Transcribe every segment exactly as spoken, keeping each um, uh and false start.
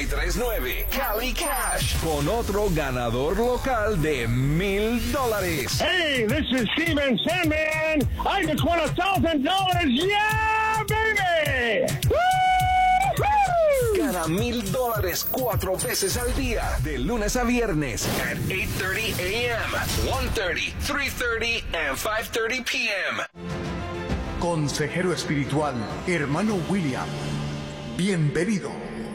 tres nueve Cali Cash con otro ganador local de mil dólares. Hey, this is Steven Sandman. I just won a thousand dollars. Yeah, baby. Woo-hoo! Gana mil dólares cuatro veces al día, de lunes a viernes, at eight thirty a.m., one thirty, three thirty, and five thirty p.m. Consejero espiritual, hermano William. Bienvenidos.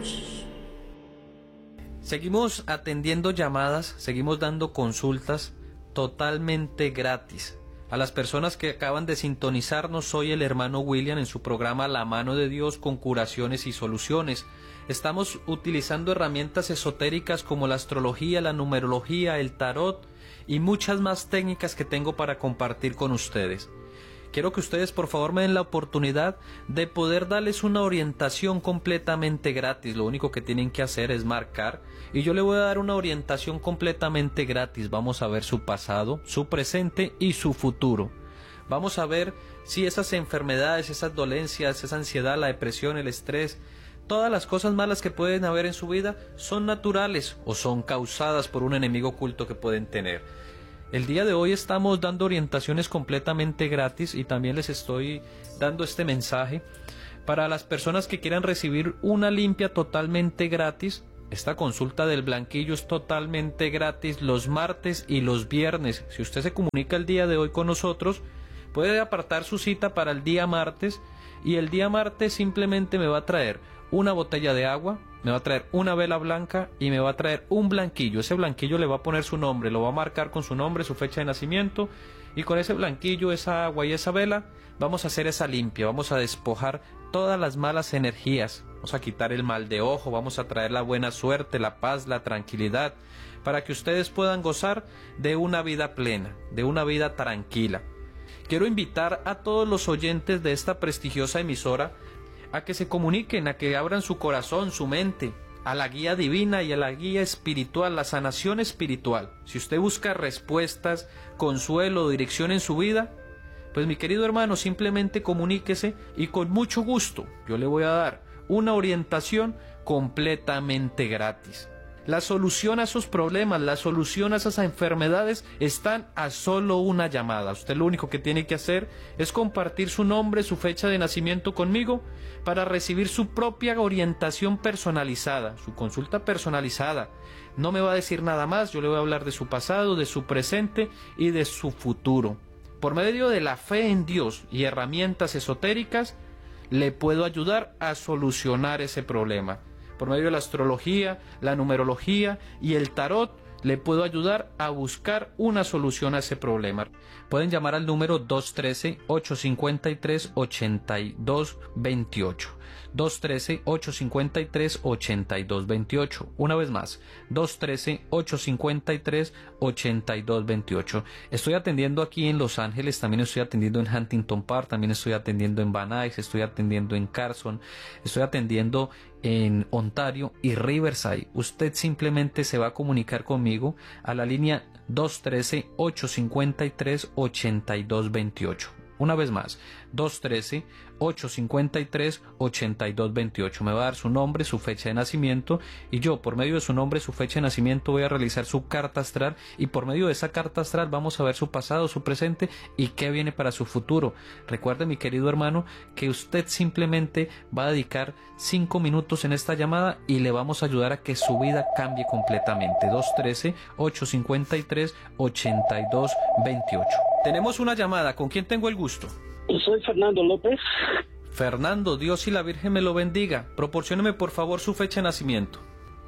Seguimos atendiendo llamadas, seguimos dando consultas totalmente gratis. A las personas que acaban de sintonizarnos, soy el hermano William en su programa La Mano de Dios con curaciones y soluciones. Estamos utilizando herramientas esotéricas como la astrología, la numerología, el tarot y muchas más técnicas que tengo para compartir con ustedes. Quiero que ustedes por favor me den la oportunidad de poder darles una orientación completamente gratis. Lo único que tienen que hacer es marcar y yo le voy a dar una orientación completamente gratis. Vamos a ver su pasado, su presente y su futuro. Vamos a ver si esas enfermedades, esas dolencias, esa ansiedad, la depresión, el estrés, todas las cosas malas que pueden haber en su vida son naturales o son causadas por un enemigo oculto que pueden tener. El día de hoy estamos dando orientaciones completamente gratis y también les estoy dando este mensaje para las personas que quieran recibir una limpia totalmente gratis. Esta consulta del blanquillo es totalmente gratis los martes y los viernes. Si usted se comunica el día de hoy con nosotros, puede apartar su cita para el día martes y el día martes simplemente me va a traer una botella de agua, me va a traer una vela blanca y me va a traer un blanquillo. Ese blanquillo le va a poner su nombre, lo va a marcar con su nombre, su fecha de nacimiento y con ese blanquillo, esa agua y esa vela vamos a hacer esa limpia, vamos a despojar todas las malas energías, vamos a quitar el mal de ojo, vamos a traer la buena suerte, la paz, la tranquilidad, para que ustedes puedan gozar de una vida plena, de una vida tranquila. Quiero invitar a todos los oyentes de esta prestigiosa emisora a que se comuniquen, a que abran su corazón, su mente, a la guía divina y a la guía espiritual, la sanación espiritual. Si usted busca respuestas, consuelo, dirección en su vida, pues mi querido hermano, simplemente comuníquese y con mucho gusto yo le voy a dar una orientación completamente gratis. La solución a esos problemas, la solución a esas enfermedades están a solo una llamada. Usted lo único que tiene que hacer es compartir su nombre, su fecha de nacimiento conmigo para recibir su propia orientación personalizada, su consulta personalizada. No me va a decir nada más, yo le voy a hablar de su pasado, de su presente y de su futuro. Por medio de la fe en Dios y herramientas esotéricas, le puedo ayudar a solucionar ese problema. Por medio de la astrología, la numerología y el tarot, le puedo ayudar a buscar una solución a ese problema. Pueden llamar al número dos uno tres, ocho cinco tres, ocho dos dos ocho. dos uno tres, ocho cinco tres, ocho dos dos ocho. Una vez más, dos uno tres, ocho cinco tres, ocho dos dos ocho. Estoy atendiendo aquí en Los Ángeles, también estoy atendiendo en Huntington Park, también estoy atendiendo en Van Nuys, estoy atendiendo en Carson, estoy atendiendo en Ontario y Riverside. Usted simplemente se va a comunicar conmigo a la línea dos uno tres, ocho cinco tres, ocho dos dos ocho. Una vez más, dos uno tres, ocho cinco tres, ocho dos dos ocho. Me va a dar su nombre, su fecha de nacimiento y yo por medio de su nombre, su fecha de nacimiento voy a realizar su carta astral y por medio de esa carta astral vamos a ver su pasado, su presente y qué viene para su futuro. Recuerde, mi querido hermano, que usted simplemente va a dedicar cinco minutos en esta llamada y le vamos a ayudar a que su vida cambie completamente. dos uno tres, ocho cinco tres, ocho dos dos ocho. Tenemos una llamada. ¿Con quién tengo el gusto? Soy Fernando López. Fernando, Dios y la Virgen me lo bendiga. Proporcióneme por favor su fecha de nacimiento.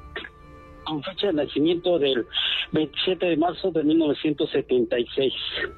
Con fecha de nacimiento del veintisiete de marzo de mil novecientos setenta y seis.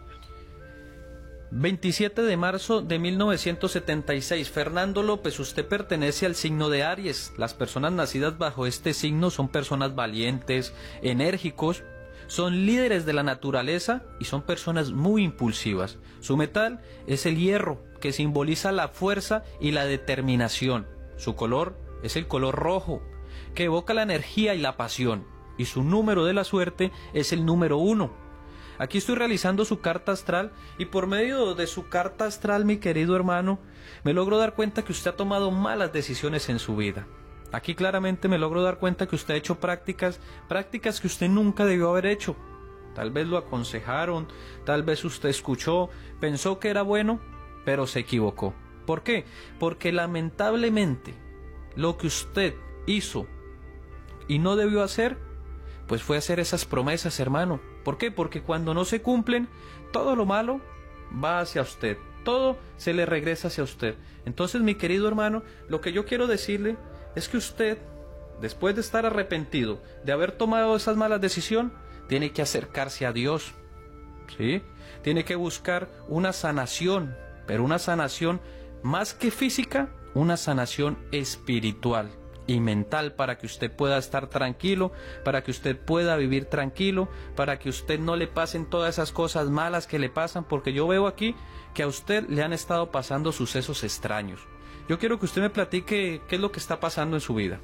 veintisiete de marzo de mil novecientos setenta y seis. Fernando López, usted pertenece al signo de Aries. Las personas nacidas bajo este signo son personas valientes, enérgicos, son líderes de la naturaleza y son personas muy impulsivas. Su metal es el hierro, que simboliza la fuerza y la determinación. Su color es el color rojo, que evoca la energía y la pasión. Y su número de la suerte es el número uno. Aquí estoy realizando su carta astral y por medio de su carta astral, mi querido hermano, me logro dar cuenta que usted ha tomado malas decisiones en su vida. Aquí claramente me logro dar cuenta que usted ha hecho prácticas, prácticas que usted nunca debió haber hecho. Tal vez lo aconsejaron, tal vez usted escuchó, pensó que era bueno, pero se equivocó. ¿Por qué? Porque lamentablemente lo que usted hizo y no debió hacer, pues fue hacer esas promesas, hermano. ¿Por qué? Porque cuando no se cumplen, todo lo malo va hacia usted, todo se le regresa hacia usted. Entonces, mi querido hermano, lo que yo quiero decirle es que usted, después de estar arrepentido, de haber tomado esas malas decisiones, tiene que acercarse a Dios, ¿sí? Tiene que buscar una sanación, pero una sanación más que física, una sanación espiritual y mental, para que usted pueda estar tranquilo, para que usted pueda vivir tranquilo, para que usted no le pasen todas esas cosas malas que le pasan, porque yo veo aquí que a usted le han estado pasando sucesos extraños. Yo quiero que usted me platique qué es lo que está pasando en su vida.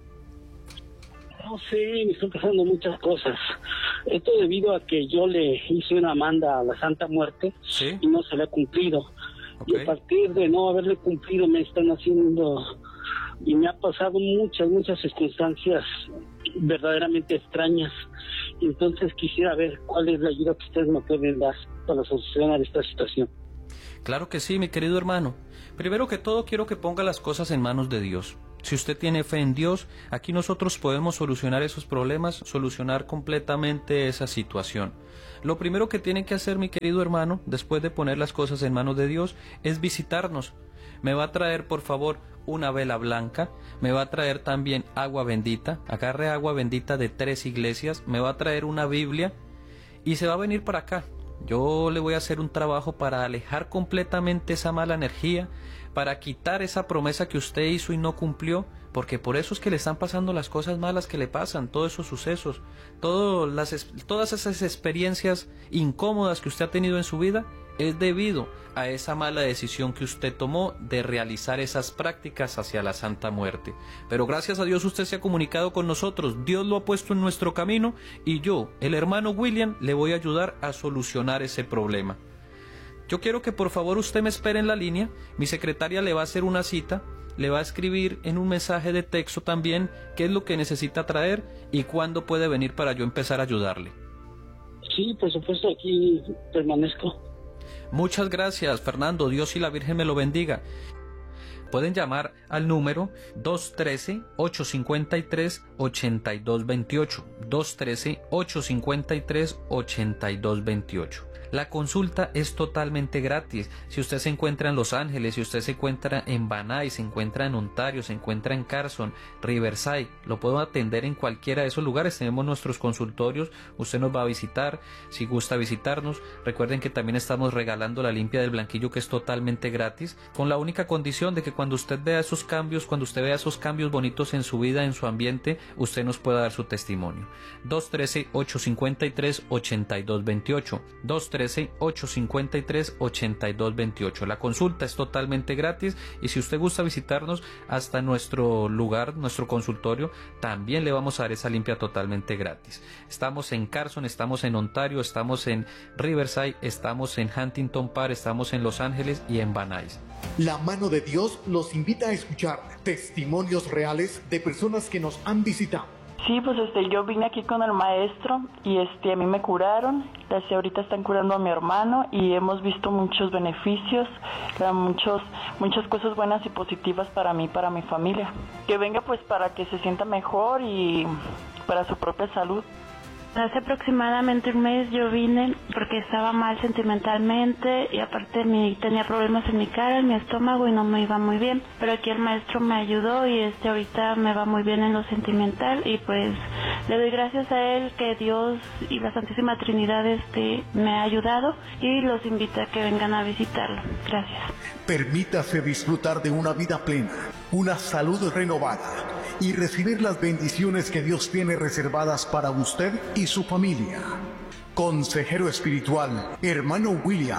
No sé, me están pasando muchas cosas. Esto debido a que yo le hice una manda a la Santa Muerte, ¿sí?, y no se le ha cumplido. Okay. Y a partir de no haberle cumplido me están haciendo, y me ha pasado muchas, muchas circunstancias verdaderamente extrañas. Entonces quisiera ver cuál es la ayuda que ustedes me pueden dar para solucionar esta situación. Claro que sí, mi querido hermano. Primero que todo, quiero que ponga las cosas en manos de Dios. Si usted tiene fe en Dios, aquí nosotros podemos solucionar esos problemas, solucionar completamente esa situación. Lo primero que tiene que hacer, mi querido hermano, después de poner las cosas en manos de Dios, es visitarnos. Me va a traer, por favor, una vela blanca, me va a traer también agua bendita, agarre agua bendita de tres iglesias, me va a traer una Biblia y se va a venir para acá. Yo le voy a hacer un trabajo para alejar completamente esa mala energía, para quitar esa promesa que usted hizo y no cumplió, porque por eso es que le están pasando las cosas malas que le pasan, todos esos sucesos, todo las, todas esas experiencias incómodas que usted ha tenido en su vida, es debido a esa mala decisión que usted tomó de realizar esas prácticas hacia la Santa Muerte. Pero gracias a Dios usted se ha comunicado con nosotros, Dios lo ha puesto en nuestro camino y yo, el hermano William, le voy a ayudar a solucionar ese problema. Yo quiero que por favor usted me espere en la línea, mi secretaria le va a hacer una cita, le va a escribir en un mensaje de texto también qué es lo que necesita traer y cuándo puede venir para yo empezar a ayudarle. Sí, por supuesto, aquí permanezco. Muchas gracias, Fernando. Dios y la Virgen me lo bendiga. Pueden llamar al número dos uno tres, ocho cinco tres, ocho dos dos ocho, dos uno tres, ocho cinco tres, ocho dos dos ocho. La consulta es totalmente gratis. Si usted se encuentra en Los Ángeles, si usted se encuentra en Van Nuys, se encuentra en Ontario, se encuentra en Carson, Riverside, lo puedo atender en cualquiera de esos lugares. Tenemos nuestros consultorios, usted nos va a visitar, si gusta visitarnos. Recuerden que también estamos regalando la limpia del blanquillo, que es totalmente gratis, con la única condición de que cuando usted vea esos cambios, cuando usted vea esos cambios bonitos en su vida, en su ambiente, usted nos pueda dar su testimonio. dos uno tres, ocho cinco tres, ocho dos dos ocho, dos uno tres, ocho cinco tres, ocho dos dos ocho. La consulta es totalmente gratis y si usted gusta visitarnos hasta nuestro lugar, nuestro consultorio, también le vamos a dar esa limpia totalmente gratis. Estamos en Carson, estamos en Ontario, estamos en Riverside, estamos en Huntington Park, estamos en Los Ángeles y en Van Nuys. La mano de Dios los invita a escuchar testimonios reales de personas que nos han visitado. Sí, pues este, yo vine aquí con el maestro y este, a mí me curaron, este, ahorita están curando a mi hermano y hemos visto muchos beneficios, muchos, muchas cosas buenas y positivas para mí, para mi familia. Que venga pues para que se sienta mejor y para su propia salud. Hace aproximadamente un mes yo vine porque estaba mal sentimentalmente y aparte mi, tenía problemas en mi cara, en mi estómago y no me iba muy bien. Pero aquí el maestro me ayudó y este ahorita me va muy bien en lo sentimental y pues le doy gracias a él que Dios y la Santísima Trinidad este, me ha ayudado y los invito a que vengan a visitarlo. Gracias. Permítase disfrutar de una vida plena, una salud renovada y recibir las bendiciones que Dios tiene reservadas para usted y su familia. Consejero espiritual, hermano William.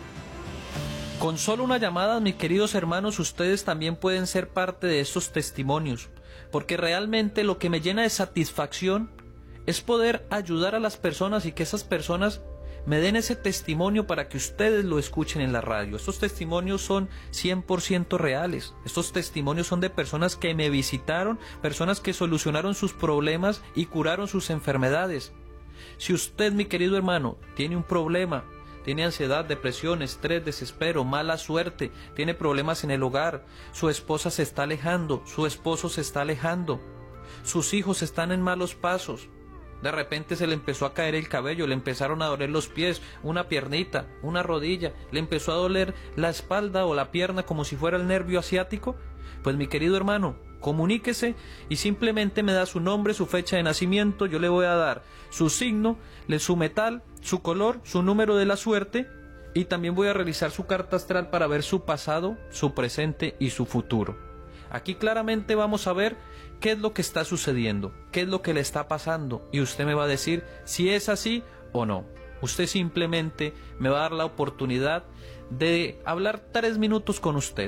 Con solo una llamada, mis queridos hermanos, ustedes también pueden ser parte de estos testimonios, porque realmente lo que me llena de satisfacción es poder ayudar a las personas y que esas personas me den ese testimonio para que ustedes lo escuchen en la radio. Estos testimonios son cien por ciento reales. Estos testimonios son de personas que me visitaron, personas que solucionaron sus problemas y curaron sus enfermedades. Si usted, mi querido hermano, tiene un problema, tiene ansiedad, depresión, estrés, desespero, mala suerte, tiene problemas en el hogar, su esposa se está alejando, su esposo se está alejando, sus hijos están en malos pasos, de repente se le empezó a caer el cabello, le empezaron a doler los pies, una piernita, una rodilla, le empezó a doler la espalda o la pierna como si fuera el nervio asiático, pues mi querido hermano, comuníquese y simplemente me da su nombre, su fecha de nacimiento, yo le voy a dar su signo, su metal, su color, su número de la suerte y también voy a realizar su carta astral para ver su pasado, su presente y su futuro. Aquí claramente vamos a ver qué es lo que está sucediendo, qué es lo que le está pasando y usted me va a decir si es así o no. Usted simplemente me va a dar la oportunidad de hablar tres minutos con usted.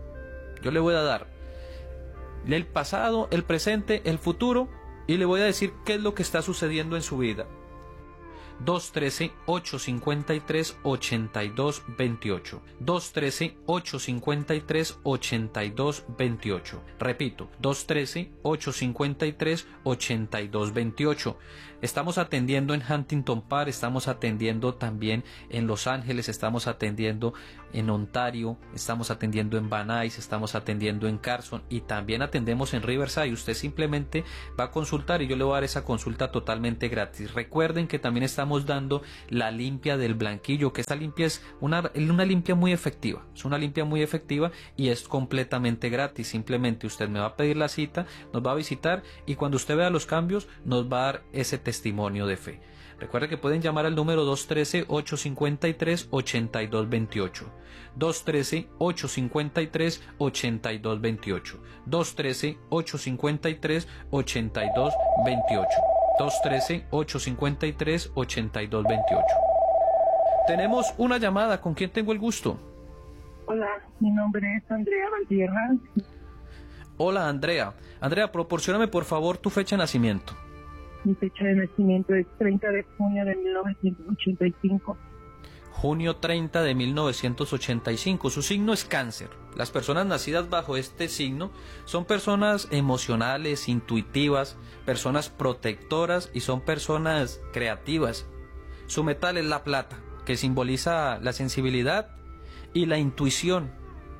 Yo le voy a dar el pasado, el presente, el futuro y le voy a decir qué es lo que está sucediendo en su vida. dos uno tres, ocho cinco tres, ocho dos dos ocho. dos uno tres, ocho cinco tres, ocho dos dos ocho. Repito, dos uno tres, ocho cinco tres, ocho dos dos ocho. Estamos atendiendo en Huntington Park, estamos atendiendo también en Los Ángeles, estamos atendiendo en Ontario, estamos atendiendo en Van Nuys, estamos atendiendo en Carson y también atendemos en Riverside. Usted simplemente va a consultar y yo le voy a dar esa consulta totalmente gratis. Recuerden que también estamos dando la limpia del blanquillo, que esta limpia es una, una limpia muy efectiva, es una limpia muy efectiva y es completamente gratis. Simplemente usted me va a pedir la cita, nos va a visitar y cuando usted vea los cambios nos va a dar ese testimonio de fe. Recuerde que pueden llamar al número dos uno tres, ocho cinco tres, ocho dos dos ocho. dos uno tres, ocho cinco tres, ocho dos dos ocho. dos uno tres, ocho cinco tres, ocho dos dos ocho. dos uno tres, ocho cinco tres, ocho dos dos ocho. Tenemos una llamada. ¿Con quién tengo el gusto? Hola, mi nombre es Andrea Valtierra. Hola, Andrea. Andrea, proporcióname por favor tu fecha de nacimiento. Mi fecha de nacimiento es treinta de junio de mil novecientos ochenta y cinco. Junio treinta de mil novecientos ochenta y cinco. Su signo es Cáncer. Las personas nacidas bajo este signo son personas emocionales, intuitivas, personas protectoras y son personas creativas. Su metal es la plata, que simboliza la sensibilidad y la intuición.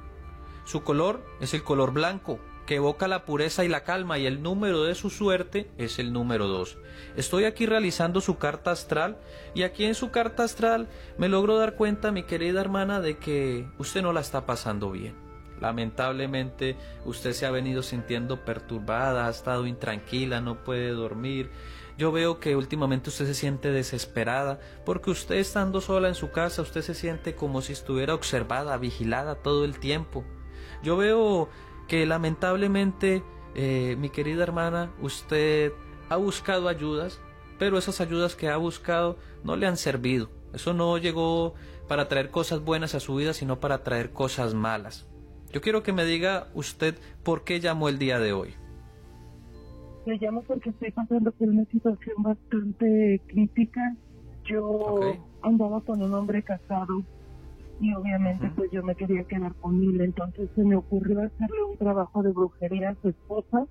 Su color es el color blanco, que evoca la pureza y la calma, y el número de su suerte es el número dos. Estoy aquí realizando su carta astral y aquí en su carta astral me logro dar cuenta, mi querida hermana, de que usted no la está pasando bien. Lamentablemente usted se ha venido sintiendo perturbada, ha estado intranquila, no puede dormir. Yo veo que últimamente usted se siente desesperada porque usted estando sola en su casa, usted se siente como si estuviera observada, vigilada todo el tiempo. Yo veo que lamentablemente, eh, mi querida hermana, usted ha buscado ayudas, pero esas ayudas que ha buscado no le han servido. Eso no llegó para traer cosas buenas a su vida, sino para traer cosas malas. Yo quiero que me diga usted por qué llamó el día de hoy. Le llamo porque estoy pasando por una situación bastante crítica. Yo okay. andaba con un hombre casado y obviamente uh-huh. pues yo me quería quedar con él, entonces se me ocurrió hacerle un trabajo de brujería a su esposa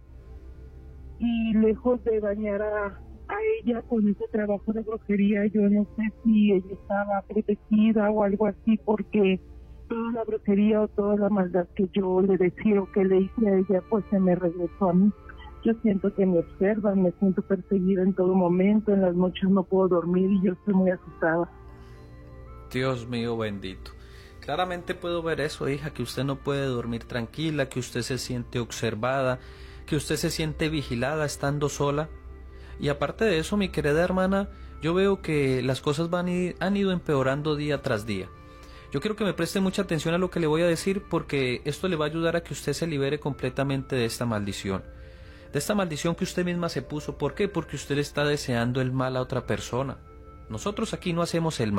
y lejos de dañar a, a ella con ese trabajo de brujería, yo no sé si ella estaba protegida o algo así, porque toda la brujería o toda la maldad que yo le decía o que le hice a ella pues se me regresó a mí. Yo siento que me observan, me siento perseguida en todo momento, en las noches no puedo dormir y yo estoy muy asustada. Dios mío bendito. Claramente puedo ver eso, hija, que usted no puede dormir tranquila, que usted se siente observada, que usted se siente vigilada estando sola. Y aparte de eso, mi querida hermana, yo veo que las cosas van y, han ido empeorando día tras día. Yo quiero que me preste mucha atención a lo que le voy a decir, porque esto le va a ayudar a que usted se libere completamente de esta maldición. De esta maldición que usted misma se puso. ¿Por qué? Porque usted le está deseando el mal a otra persona. Nosotros aquí no hacemos el mal.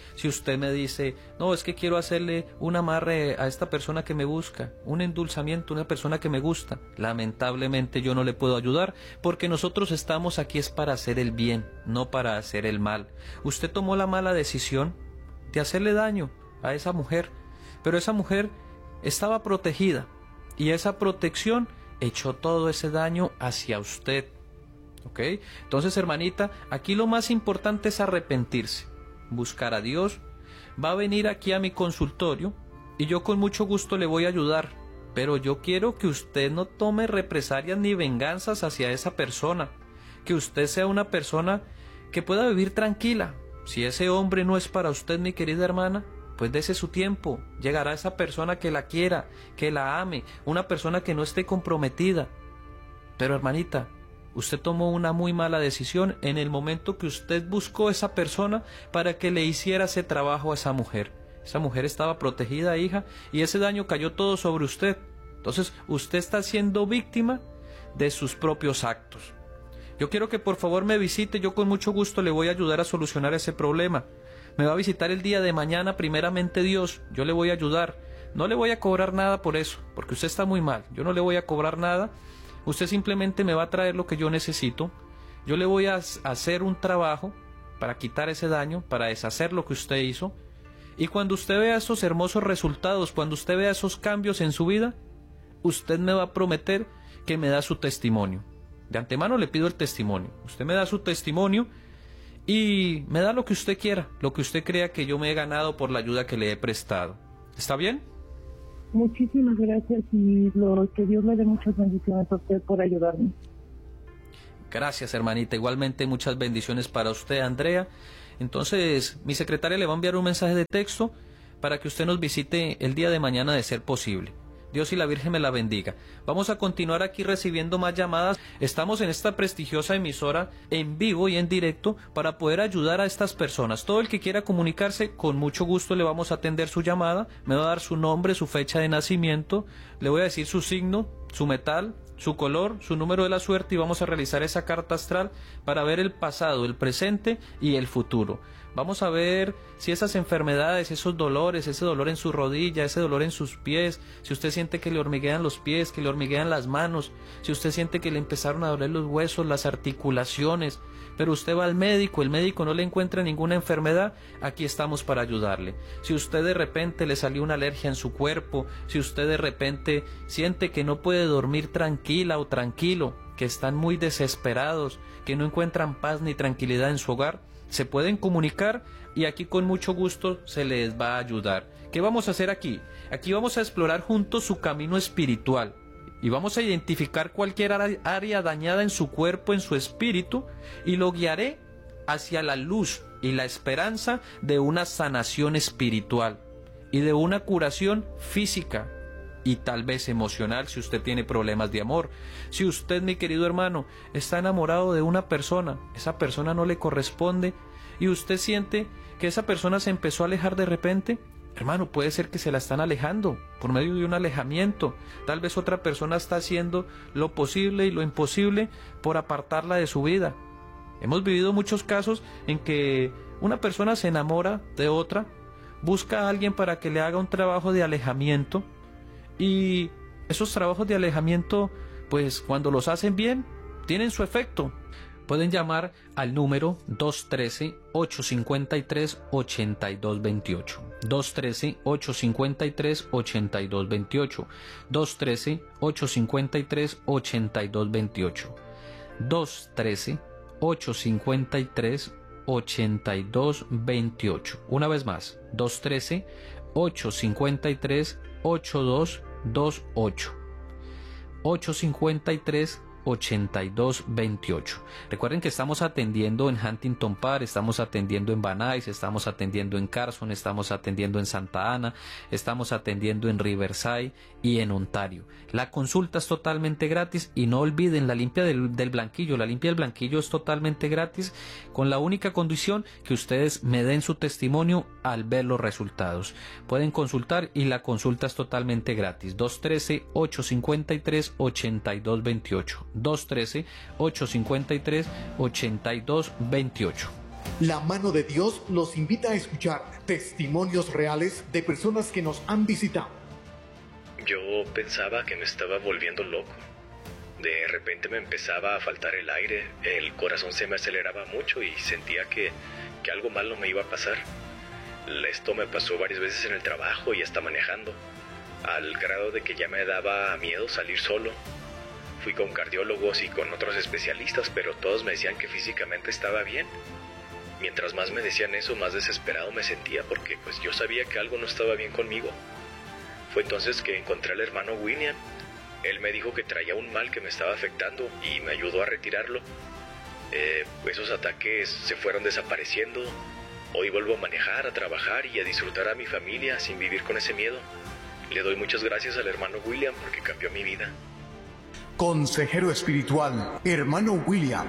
Si usted me dice, no, es que quiero hacerle un amarre a esta persona que me busca, un endulzamiento a una persona que me gusta, lamentablemente yo no le puedo ayudar, porque nosotros estamos aquí es para hacer el bien, no para hacer el mal. Usted tomó la mala decisión de hacerle daño a esa mujer, pero esa mujer estaba protegida y esa protección echó todo ese daño hacia usted. ¿Ok? Entonces, hermanita, aquí lo más importante es arrepentirse, buscar a Dios. Va a venir aquí a mi consultorio y yo con mucho gusto le voy a ayudar, pero yo quiero que usted no tome represalias ni venganzas hacia esa persona, que usted sea una persona que pueda vivir tranquila. Si ese hombre no es para usted, mi querida hermana, pues dese su tiempo, llegará esa persona que la quiera, que la ame, una persona que no esté comprometida. Pero, hermanita, usted tomó una muy mala decisión en el momento que usted buscó a esa persona para que le hiciera ese trabajo a esa mujer. Esa mujer estaba protegida, hija, y ese daño cayó todo sobre usted. Entonces, usted está siendo víctima de sus propios actos. Yo quiero que por favor me visite, yo con mucho gusto le voy a ayudar a solucionar ese problema. Me va a visitar el día de mañana, primeramente Dios, yo le voy a ayudar. No le voy a cobrar nada por eso, porque usted está muy mal. Yo no le voy a cobrar nada. Usted simplemente me va a traer lo que yo necesito. Yo le voy a hacer un trabajo para quitar ese daño, para deshacer lo que usted hizo. Y cuando usted vea esos hermosos resultados, cuando usted vea esos cambios en su vida, usted me va a prometer que me da su testimonio. De antemano le pido el testimonio. Usted me da su testimonio y me da lo que usted quiera, lo que usted crea que yo me he ganado por la ayuda que le he prestado. ¿Está bien? Muchísimas gracias y lo que Dios le dé muchas bendiciones a usted por ayudarme. Gracias, hermanita. Igualmente muchas bendiciones para usted, Andrea. Entonces, mi secretaria le va a enviar un mensaje de texto para que usted nos visite el día de mañana de ser posible. Dios y la Virgen me la bendiga. Vamos a continuar aquí recibiendo más llamadas. Estamos en esta prestigiosa emisora en vivo y en directo para poder ayudar a estas personas. Todo el que quiera comunicarse, con mucho gusto le vamos a atender su llamada. Me va a dar su nombre, su fecha de nacimiento, le voy a decir su signo, su metal, su color, su número de la suerte y vamos a realizar esa carta astral para ver el pasado, el presente y el futuro. Vamos a ver si esas enfermedades, esos dolores, ese dolor en su rodilla, ese dolor en sus pies, si usted siente que le hormiguean los pies, que le hormiguean las manos, si usted siente que le empezaron a doler los huesos, las articulaciones, pero usted va al médico, el médico no le encuentra ninguna enfermedad, aquí estamos para ayudarle. Si usted de repente le salió una alergia en su cuerpo, si usted de repente siente que no puede dormir tranquila o tranquilo, que están muy desesperados, que no encuentran paz ni tranquilidad en su hogar, se pueden comunicar y aquí con mucho gusto se les va a ayudar. ¿Qué vamos a hacer aquí? Aquí vamos a explorar juntos su camino espiritual y vamos a identificar cualquier área dañada en su cuerpo, en su espíritu, y lo guiaré hacia la luz y la esperanza de una sanación espiritual y de una curación física y tal vez emocional si usted tiene problemas de amor. Si usted, mi querido hermano, está enamorado de una persona, esa persona no le corresponde y usted siente que esa persona se empezó a alejar de repente, hermano, puede ser que se la están alejando por medio de un alejamiento. Tal vez otra persona está haciendo lo posible y lo imposible por apartarla de su vida. Hemos vivido muchos casos en que una persona se enamora de otra, busca a alguien para que le haga un trabajo de alejamiento. Y esos trabajos de alejamiento, pues cuando los hacen bien, tienen su efecto. Pueden llamar al número dos uno tres, ocho cinco tres, ocho dos dos ocho. dos uno tres, ocho cinco tres, ocho dos dos ocho. dos uno tres, ocho cinco tres, ocho dos dos ocho. dos uno tres, ocho cinco tres, ocho dos dos ocho. Una vez más, dos uno tres, ocho cinco tres, ocho dos dos ocho. ocho cinco tres, ocho dos dos ocho. Recuerden que estamos atendiendo en Huntington Park, estamos atendiendo en Van Nuys, estamos atendiendo en Carson, estamos atendiendo en Santa Ana, estamos atendiendo en Riverside y en Ontario. La consulta es totalmente gratis y no olviden la limpia del, del blanquillo. La limpia del blanquillo es totalmente gratis con la única condición que ustedes me den su testimonio al ver los resultados. Pueden consultar y la consulta es totalmente gratis. dos uno tres, ocho cinco tres, ocho dos dos ocho. dos uno tres, ocho cinco tres, ocho dos dos ocho. La mano de Dios los invita a escuchar testimonios reales de personas que nos han visitado. Yo pensaba que me estaba volviendo loco. De repente me empezaba a faltar el aire, el corazón se me aceleraba mucho y sentía que, que algo malo me iba a pasar. Esto me pasó varias veces en el trabajo y hasta manejando, al grado de que ya me daba miedo salir solo. Fui con cardiólogos y con otros especialistas, pero todos me decían que físicamente estaba bien. Mientras más me decían eso, más desesperado me sentía porque pues yo sabía que algo no estaba bien conmigo. Fue entonces que encontré al hermano William. Él me dijo que traía un mal que me estaba afectando y me ayudó a retirarlo. Eh, esos ataques se fueron desapareciendo. Hoy vuelvo a manejar, a trabajar y a disfrutar a mi familia sin vivir con ese miedo. Le doy muchas gracias al hermano William porque cambió mi vida. Consejero espiritual, hermano William.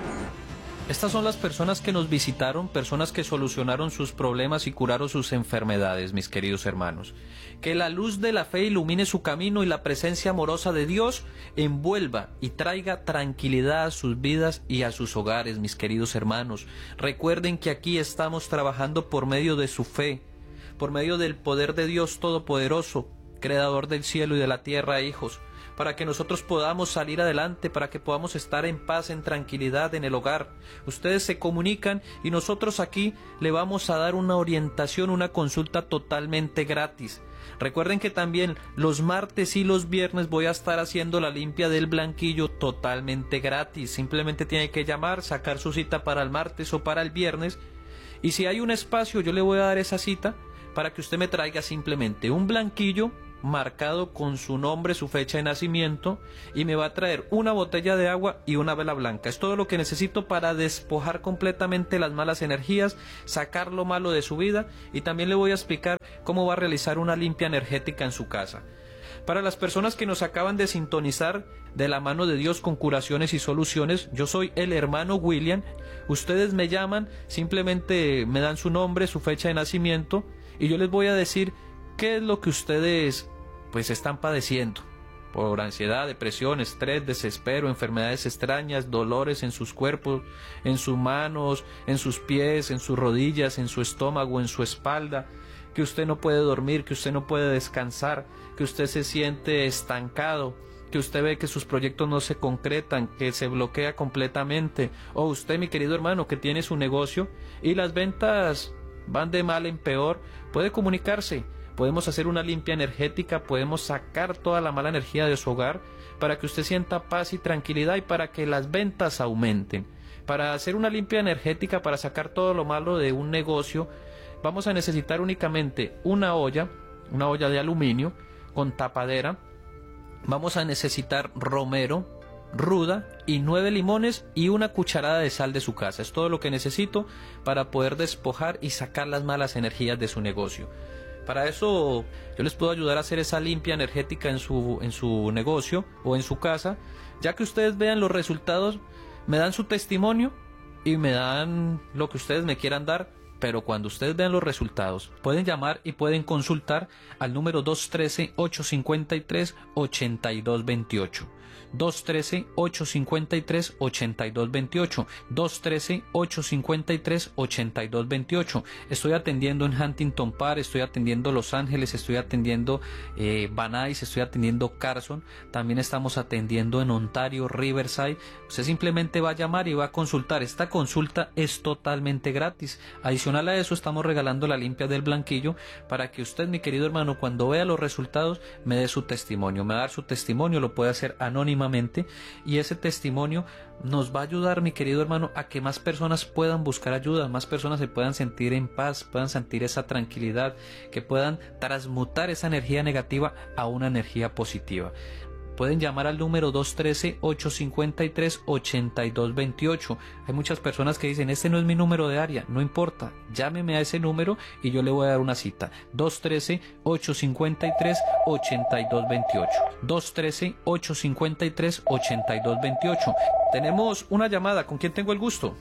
Estas son las personas que nos visitaron, personas que solucionaron sus problemas y curaron sus enfermedades, mis queridos hermanos. Que la luz de la fe ilumine su camino y la presencia amorosa de Dios envuelva y traiga tranquilidad a sus vidas y a sus hogares, mis queridos hermanos. Recuerden que aquí estamos trabajando por medio de su fe, por medio del poder de Dios Todopoderoso, Creador del cielo y de la tierra, hijos, para que nosotros podamos salir adelante, para que podamos estar en paz, en tranquilidad en el hogar. Ustedes se comunican y nosotros aquí le vamos a dar una orientación, una consulta totalmente gratis. Recuerden que también los martes y los viernes voy a estar haciendo la limpia del blanquillo totalmente gratis. Simplemente tiene que llamar, sacar su cita para el martes o para el viernes, y si hay un espacio yo le voy a dar esa cita para que usted me traiga simplemente un blanquillo marcado con su nombre, su fecha de nacimiento, y me va a traer una botella de agua y una vela blanca. Es todo lo que necesito para despojar completamente las malas energías, sacar lo malo de su vida, y también le voy a explicar cómo va a realizar una limpia energética en su casa. Para las personas que nos acaban de sintonizar de la mano de Dios con curaciones y soluciones, yo soy el hermano William. Ustedes me llaman, simplemente me dan su nombre, su fecha de nacimiento, y yo les voy a decir qué es lo que ustedes pues están padeciendo por ansiedad, depresión, estrés, desespero, enfermedades extrañas, dolores en sus cuerpos, en sus manos, en sus pies, en sus rodillas, en su estómago, en su espalda, que usted no puede dormir, que usted no puede descansar, que usted se siente estancado, que usted ve que sus proyectos no se concretan, que se bloquea completamente, o usted, mi querido hermano, que tiene su negocio y las ventas van de mal en peor, puede comunicarse. Podemos hacer una limpia energética, podemos sacar toda la mala energía de su hogar para que usted sienta paz y tranquilidad y para que las ventas aumenten. Para hacer una limpia energética, para sacar todo lo malo de un negocio, vamos a necesitar únicamente una olla, una olla de aluminio con tapadera. Vamos a necesitar romero, ruda y nueve limones y una cucharada de sal de su casa. Es todo lo que necesito para poder despojar y sacar las malas energías de su negocio. Para eso yo les puedo ayudar a hacer esa limpia energética en su, en su negocio o en su casa. Ya que ustedes vean los resultados, me dan su testimonio y me dan lo que ustedes me quieran dar. Pero cuando ustedes vean los resultados, pueden llamar y pueden consultar al número dos uno tres, ocho cinco tres, ocho dos dos ocho. dos uno tres, ocho cinco tres, ocho dos dos ocho. dos uno tres, ocho cinco tres, ocho dos dos ocho. Estoy atendiendo en Huntington Park, estoy atendiendo Los Ángeles, estoy atendiendo eh, Van Nuys, estoy atendiendo Carson. También estamos atendiendo en Ontario, Riverside. Usted simplemente va a llamar y va a consultar. Esta consulta es totalmente gratis. Adicional a eso, estamos regalando la limpia del blanquillo para que usted, mi querido hermano, cuando vea los resultados, me dé su testimonio. Me va a dar su testimonio, lo puede hacer anónimamente, y ese testimonio nos va a ayudar, mi querido hermano, a que más personas puedan buscar ayuda, más personas se puedan sentir en paz, puedan sentir esa tranquilidad, que puedan transmutar esa energía negativa a una energía positiva. Pueden llamar al número dos uno tres, ocho cinco tres, ocho dos dos ocho. Hay muchas personas que dicen, este no es mi número de área. No importa, llámeme a ese número y yo le voy a dar una cita. dos uno tres, ocho cinco tres, ocho dos dos ocho. dos uno tres, ocho cinco tres, ocho dos dos ocho. Tenemos una llamada. ¿Con quién tengo el gusto?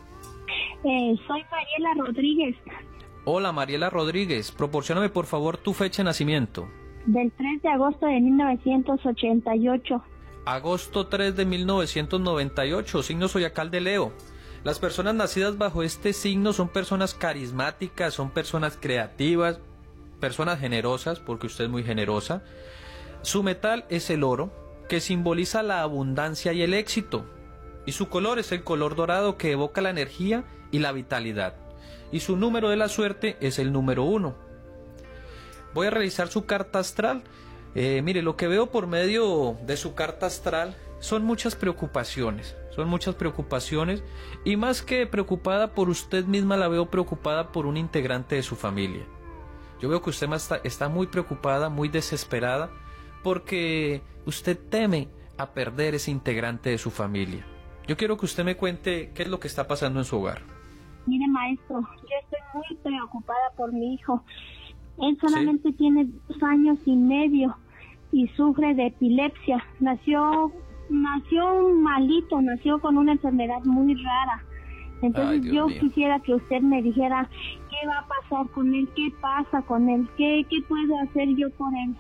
Eh, soy Mariela Rodríguez. Hola, Mariela Rodríguez. Proporcióname por favor tu fecha de nacimiento. Del tres de agosto de mil novecientos ochenta y ocho. Agosto tres de mil novecientos noventa y ocho, signo zodiacal de Leo. Las personas nacidas bajo este signo son personas carismáticas, son personas creativas, personas generosas, porque usted es muy generosa. Su metal es el oro, que simboliza la abundancia y el éxito. Y su color es el color dorado, que evoca la energía y la vitalidad. Y su número de la suerte es el número uno. Voy a realizar su carta astral. Eh, mire, lo que veo por medio de su carta astral son muchas preocupaciones. Son muchas preocupaciones. Y más que preocupada por usted misma, la veo preocupada por un integrante de su familia. Yo veo que usted está, está muy preocupada, muy desesperada, porque usted teme a perder ese integrante de su familia. Yo quiero que usted me cuente qué es lo que está pasando en su hogar. Mire, maestro, yo estoy muy preocupada por mi hijo. Él solamente ¿Sí? tiene dos años y medio y sufre de epilepsia. Nació, nació malito, nació con una enfermedad muy rara. Entonces Ay, yo mío. quisiera que usted me dijera qué va a pasar con él, qué pasa con él, qué, qué puedo hacer yo por él.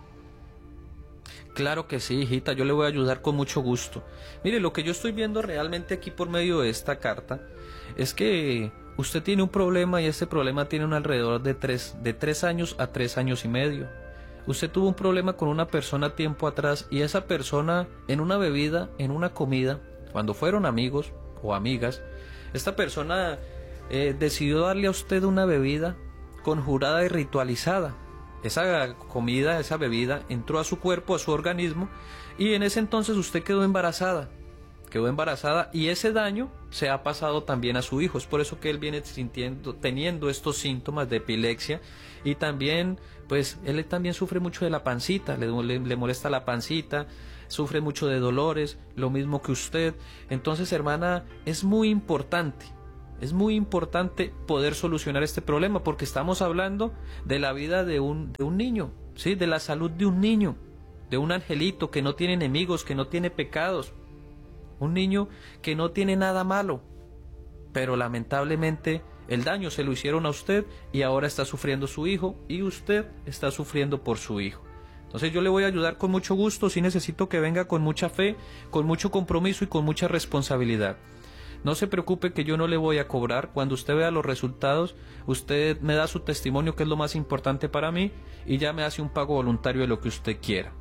Claro que sí, hijita, yo le voy a ayudar con mucho gusto. Mire, lo que yo estoy viendo realmente aquí por medio de esta carta es que usted tiene un problema y este problema tiene un alrededor de tres, de tres años a tres años y medio. Usted tuvo un problema con una persona tiempo atrás y esa persona en una bebida, en una comida, cuando fueron amigos o amigas, esta persona eh, decidió darle a usted una bebida conjurada y ritualizada. Esa comida, esa bebida entró a su cuerpo, a su organismo, y en ese entonces usted quedó embarazada. Quedó embarazada y ese daño se ha pasado también a su hijo. Es por eso que él viene sintiendo, teniendo estos síntomas de epilepsia. Y también, pues, él también sufre mucho de la pancita, le, le, le molesta la pancita, sufre mucho de dolores, lo mismo que usted. Entonces, hermana, es muy importante. Es muy importante poder solucionar este problema porque estamos hablando de la vida de un, de un niño, ¿sí? De la salud de un niño, de un angelito que no tiene enemigos, que no tiene pecados, un niño que no tiene nada malo, pero lamentablemente el daño se lo hicieron a usted y ahora está sufriendo su hijo y usted está sufriendo por su hijo. Entonces yo le voy a ayudar con mucho gusto, sí necesito que venga con mucha fe, con mucho compromiso y con mucha responsabilidad. No se preocupe que yo no le voy a cobrar. Cuando usted vea los resultados, usted me da su testimonio, que es lo más importante para mí, y ya me hace un pago voluntario de lo que usted quiera.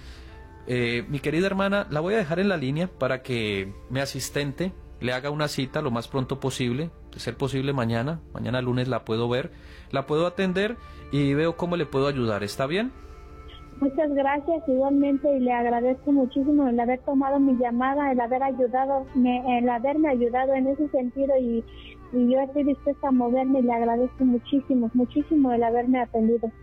Eh, mi querida hermana, la voy a dejar en la línea para que mi asistente le haga una cita lo más pronto posible, de ser posible mañana. Mañana lunes la puedo ver, la puedo atender y veo cómo le puedo ayudar. ¿Está bien? Muchas gracias igualmente y le agradezco muchísimo el haber tomado mi llamada, el haber ayudado, me, el haberme ayudado en ese sentido y, y yo estoy dispuesta a moverme y le agradezco muchísimo, muchísimo el haberme atendido.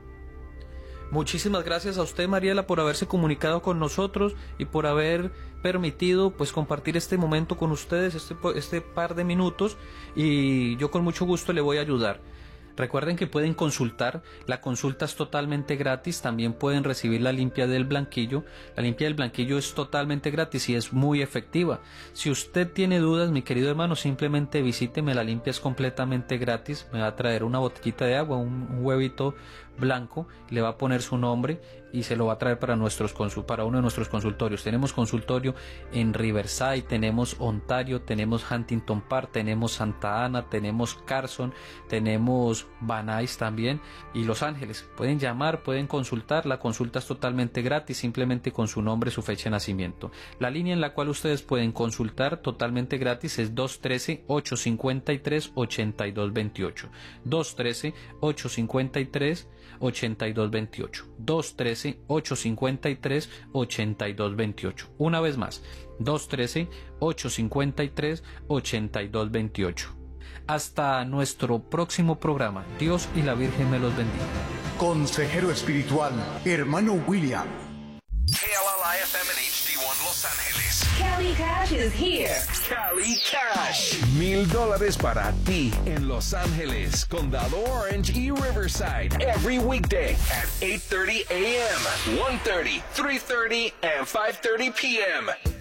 Muchísimas gracias a usted, Mariela, por haberse comunicado con nosotros y por haber permitido pues compartir este momento con ustedes, este, este par de minutos, y yo con mucho gusto le voy a ayudar. Recuerden que pueden consultar, la consulta es totalmente gratis, también pueden recibir la limpia del blanquillo. La limpia del blanquillo es totalmente gratis y es muy efectiva. Si usted tiene dudas, mi querido hermano, simplemente visíteme, la limpia es completamente gratis. Me va a traer una botellita de agua, un, un huevito blanco, le va a poner su nombre y se lo va a traer para nuestros para uno de nuestros consultorios. Tenemos consultorio en Riverside, tenemos Ontario, tenemos Huntington Park, tenemos Santa Ana, tenemos Carson, tenemos Van Nuys también y Los Ángeles. Pueden llamar, pueden consultar, la consulta es totalmente gratis, simplemente con su nombre, su fecha de nacimiento. La línea en la cual ustedes pueden consultar totalmente gratis es dos uno tres, ocho cinco tres, ocho dos dos ocho. dos uno tres, ocho cinco tres, ocho dos dos ocho. dos uno tres, ocho cinco tres, ocho dos dos ocho. Una vez más, dos uno tres, ocho cinco tres, ocho dos dos ocho. Hasta nuestro próximo programa. Dios y la Virgen me los bendiga. Consejero espiritual, hermano William. K L L I F M and H D one Los Ángeles. Cali Cash is here. Cali Cash. Mil dólares para ti en Los Ángeles, Condado Orange y Riverside. Every weekday at eight thirty a m, one thirty, three thirty, and five thirty p m